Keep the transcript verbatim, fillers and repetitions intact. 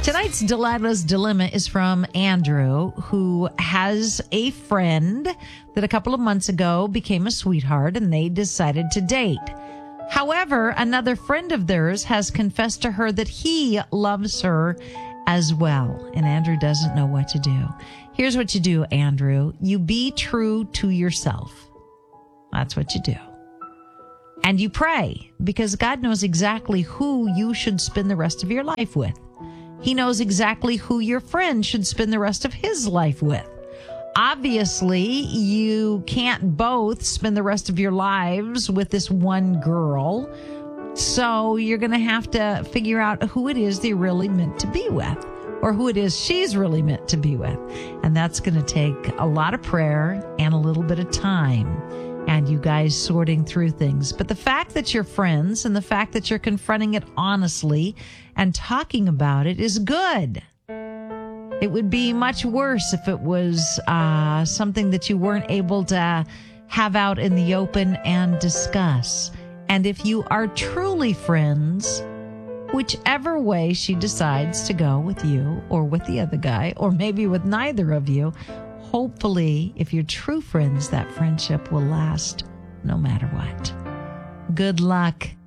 Tonight's Delilah's Dilemma is from Andrew, who has a friend that a couple of months ago became a sweetheart and they decided to date. However, another friend of theirs has confessed to her that he loves her as well, and Andrew doesn't know what to do. Here's what you do, Andrew. You be true to yourself. That's what you do. And you pray, because God knows exactly who you should spend the rest of your life with. He knows exactly who your friend should spend the rest of his life with. Obviously, you can't both spend the rest of your lives with this one girl. So you're going to have to figure out who it is they're really meant to be with, or who it is she's really meant to be with. And that's going to take a lot of prayer and a little bit of time, and you guys sorting through things. But the fact that you're friends and the fact that you're confronting it honestly and talking about it is good. It would be much worse if it was uh, something that you weren't able to have out in the open and discuss. And if you are truly friends, whichever way she decides to go with you or with the other guy, or maybe with neither of you, hopefully, if you're true friends, that friendship will last no matter what. Good luck.